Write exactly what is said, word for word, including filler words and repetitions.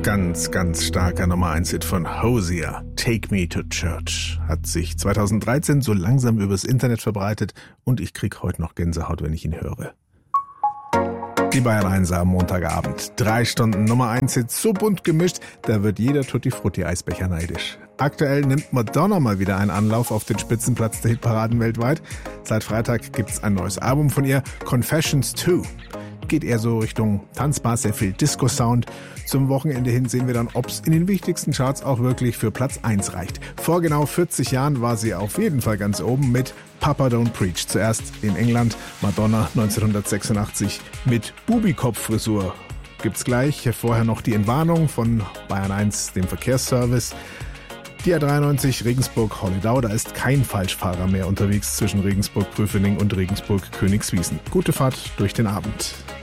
Ganz, ganz starker Nummer eins Hit von Hozier, Take Me to Church, hat sich zweitausenddreizehn so langsam übers Internet verbreitet und ich krieg heute noch Gänsehaut, wenn ich ihn höre. Die Bayern eins am Montagabend. Drei Stunden Nummer eins Hit, so bunt gemischt, da wird jeder Tutti-Frutti-Eisbecher neidisch. Aktuell nimmt Madonna mal wieder einen Anlauf auf den Spitzenplatz der Hitparaden weltweit. Seit Freitag gibt's ein neues Album von ihr, Confessions zwei. Geht eher so Richtung tanzbar, sehr viel Disco-Sound. Zum Wochenende hin sehen wir dann, ob's in den wichtigsten Charts auch wirklich für Platz eins reicht. Vor genau vierzig Jahren war sie auf jeden Fall ganz oben mit Papa Don't Preach. Zuerst in England, Madonna neunzehnhundertsechsundachtzig mit Bubikopf-Frisur. Gibt's gleich, vorher noch die Entwarnung von Bayern eins, dem Verkehrsservice. Die A dreiundneunzig Regensburg-Holledau, da ist kein Falschfahrer mehr unterwegs zwischen Regensburg-Prüfening und Regensburg-Königswiesen. Gute Fahrt durch den Abend.